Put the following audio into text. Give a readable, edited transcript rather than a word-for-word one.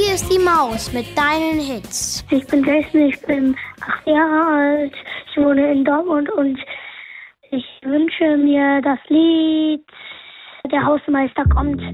Hier ist die Maus mit deinen Hits. Ich bin Jason, ich bin 8 Jahre alt. Ich wohne in Dortmund und ich wünsche mir das Lied Der Hausmeister kommt.